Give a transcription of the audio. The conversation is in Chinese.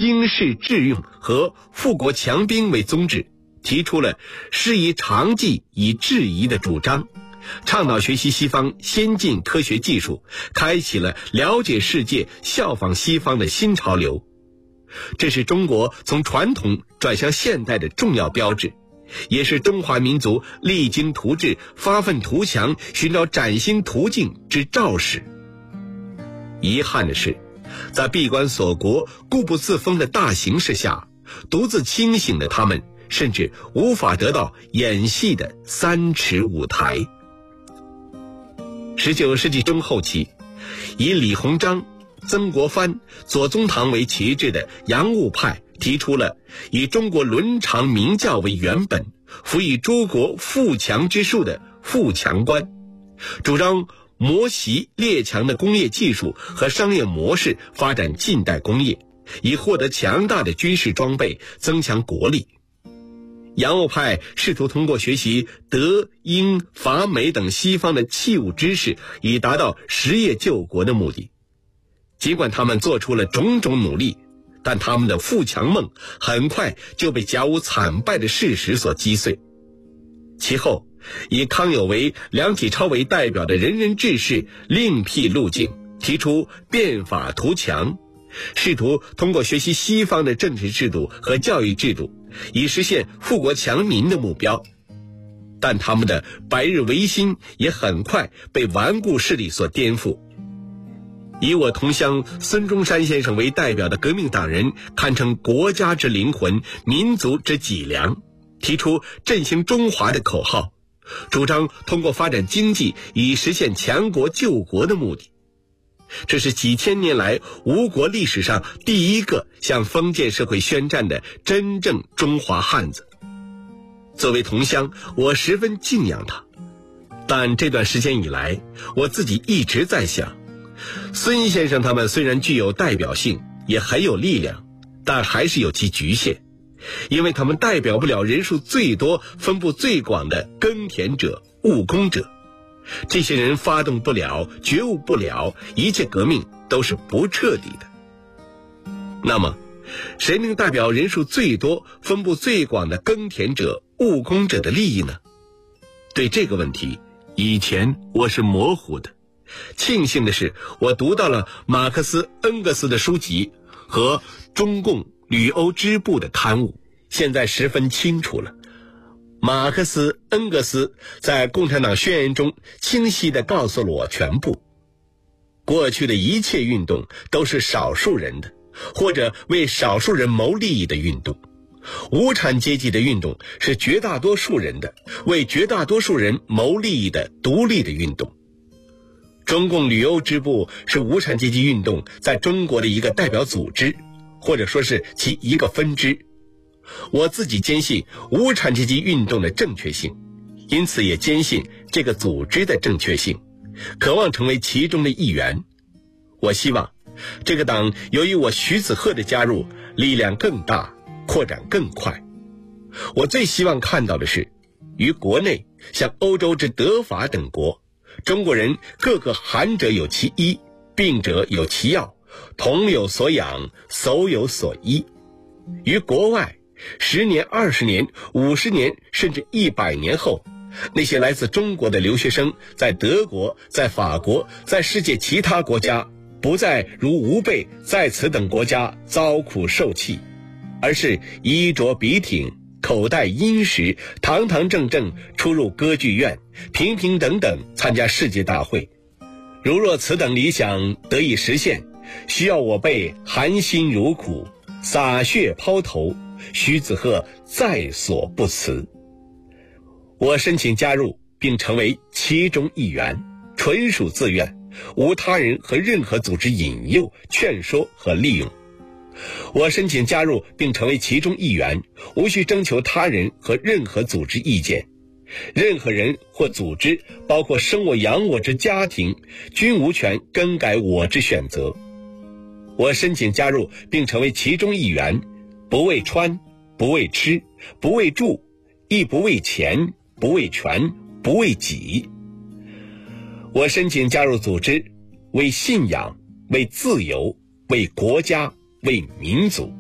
兵士致用和富国强兵为宗旨，提出了师夷长技以制夷的主张，倡导学习西方先进科学技术，开启了了解世界、效仿西方的新潮流。这是中国从传统转向现代的重要标志，也是中华民族励精图治、发愤图强、寻找崭新途径之肇始。遗憾的是，在闭关锁国、固步自封的大形势下，独自清醒的他们甚至无法得到演戏的3尺舞台。19世纪中后期，以李鸿章、曾国藩、左宗棠为旗帜的洋务派提出了以中国伦常名教为原本，辅以诸国富强之术的富强观，主张磨习列强的工业技术和商业模式，发展近代工业，以获得强大的军事装备，增强国力。洋务派试图通过学习德、英、法、美等西方的器物知识，以达到实业救国的目的。尽管他们做出了种种努力，但他们的富强梦很快就被甲午惨败的事实所击碎。其后，以康有为、梁启超为代表的仁人志士另辟路径，提出变法图强，试图通过学习西方的政治制度和教育制度，以实现富国强民的目标。但他们的百日维新也很快被顽固势力所颠覆。以我同乡孙中山先生为代表的革命党人堪称国家之灵魂、民族之脊梁，提出振兴中华的口号，主张通过发展经济以实现强国救国的目的。这是几千年来吴国历史上第一个向封建社会宣战的真正中华汉子。作为同乡，我十分敬仰他。但这段时间以来，我自己一直在想，孙先生他们虽然具有代表性，也很有力量，但还是有其局限，因为他们代表不了人数最多、分布最广的耕田者、务工者。这些人发动不了，觉悟不了，一切革命都是不彻底的。那么，谁能代表人数最多、分布最广的耕田者、务工者的利益呢？对这个问题，以前我是模糊的。庆幸的是，我读到了马克思、恩格斯的书籍和中共旅欧支部的刊物，现在十分清楚了。马克思、恩格斯在《共产党宣言》中清晰地告诉了我全部。过去的一切运动都是少数人的，或者为少数人谋利益的运动。无产阶级的运动是绝大多数人的，为绝大多数人谋利益的独立的运动。中共旅欧支部是无产阶级运动在中国的一个代表组织，或者说是其一个分支。我自己坚信无产阶级运动的正确性，因此也坚信这个组织的正确性，渴望成为其中的一员。我希望这个党由于我徐子鹤的加入，力量更大，扩展更快。我最希望看到的是，于国内像欧洲之德法等国，中国人个个寒者有其医，病者有其药，同有所养，叟有所依。于国外10年、20年、50年甚至100年后，那些来自中国的留学生在德国、在法国、在世界其他国家，不再如吴贝在此等国家遭苦受气，而是衣着笔挺，口袋殷实，堂堂正正出入歌剧院，平平等等参加世界大会。如若此等理想得以实现，需要我辈含辛茹苦，洒血抛头，徐子鹤在所不辞。我申请加入并成为其中一员，纯属自愿，无他人和任何组织引诱、劝说和利用。我申请加入并成为其中一员，无需征求他人和任何组织意见。任何人或组织，包括生我养我之家庭，均无权更改我之选择。我申请加入并成为其中一员，不为穿，不为吃，不为住，亦不为钱，不为权，不为己。我申请加入组织，为信仰，为自由，为国家，为民族。